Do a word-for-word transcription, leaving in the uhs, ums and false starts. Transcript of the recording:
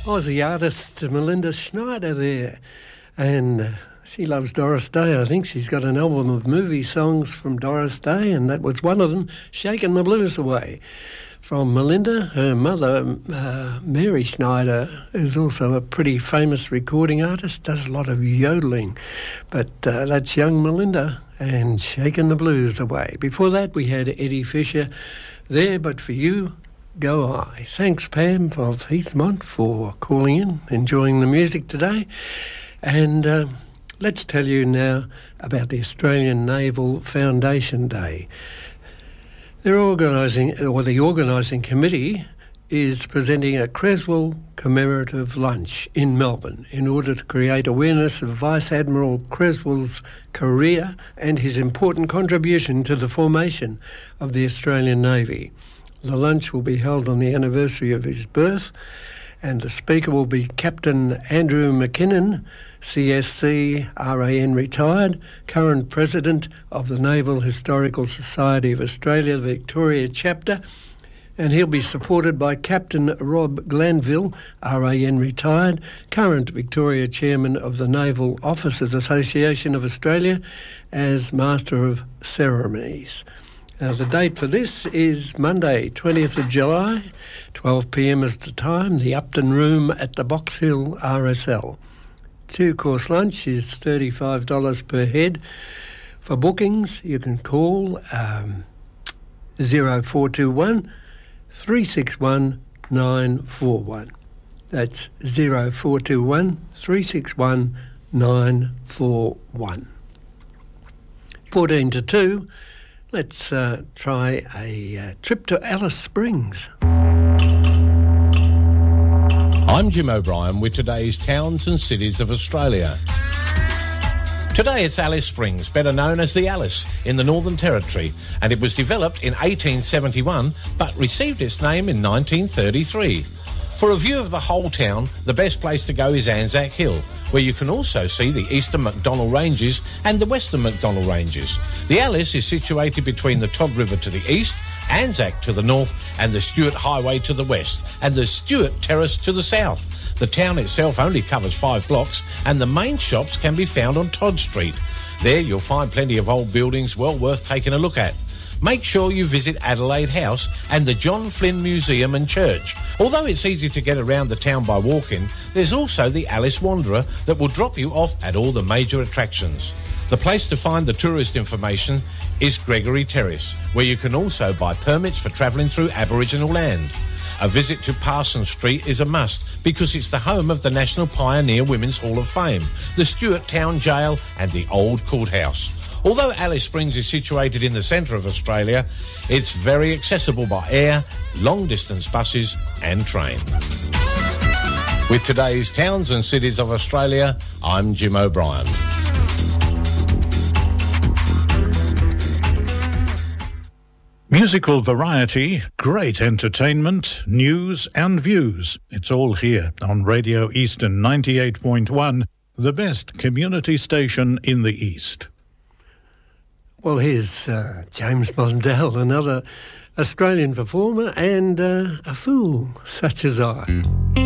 Aussie artist Melinda Schneider there, and uh, she loves Doris Day. I think she's got an album of movie songs from Doris Day, and that was one of them, Shaking the Blues Away. From Melinda, her mother, uh, Mary Schneider, is also a pretty famous recording artist, does a lot of yodeling, but uh, that's young Melinda and Shaking the Blues Away. Before that, we had Eddie Fisher, There But For You Go I. Thanks, Pam of Heathmont, for calling in, enjoying the music today. And uh, let's tell you now about the Australian Naval Foundation Day. They're organising, or the organising committee is presenting a Creswell commemorative lunch in Melbourne in order to create awareness of Vice Admiral Creswell's career and his important contribution to the formation of the Australian Navy. The lunch will be held on the anniversary of his birth, and the speaker will be Captain Andrew McKinnon, C S C, R A N retired, current President of the Naval Historical Society of Australia, the Victoria Chapter, and he'll be supported by Captain Rob Glanville, R A N retired, current Victoria Chairman of the Naval Officers Association of Australia, as Master of Ceremonies. Now, the date for this is Monday, twentieth of July, twelve p m is the time, the Upton Room at the Box Hill R S L. Two-course lunch is thirty-five dollars per head. For bookings, you can call um, zero four two one, three six one, nine four one. That's zero four two one, three six one, nine four one. fourteen to two. Let's uh, try a uh, trip to Alice Springs. I'm Jim O'Brien with today's towns and cities of Australia. Today it's Alice Springs, better known as the Alice, in the Northern Territory, and it was developed in eighteen seventy-one but received its name in nineteen thirty-three. For a view of the whole town, the best place to go is Anzac Hill, where you can also see the Eastern McDonnell Ranges and the Western McDonnell Ranges. The Alice is situated between the Todd River to the east, Anzac to the north, and the Stuart Highway to the west, and the Stuart Terrace to the south. The town itself only covers five blocks, and the main shops can be found on Todd Street. There you'll find plenty of old buildings well worth taking a look at. Make sure you visit Adelaide House and the John Flynn Museum and Church. Although it's easy to get around the town by walking, there's also the Alice Wanderer that will drop you off at all the major attractions. The place to find the tourist information is Gregory Terrace, where you can also buy permits for travelling through Aboriginal land. A visit to Parsons Street is a must because it's the home of the National Pioneer Women's Hall of Fame, the Stuart Town Jail and the Old Courthouse. Although Alice Springs is situated in the centre of Australia, it's very accessible by air, long-distance buses and train. With today's towns and cities of Australia, I'm Jim O'Brien. Musical variety, great entertainment, news and views. It's all here on Radio Eastern ninety-eight point one, the best community station in the East. Well, here's uh, James Mondell, another Australian performer, and uh, a fool such as I.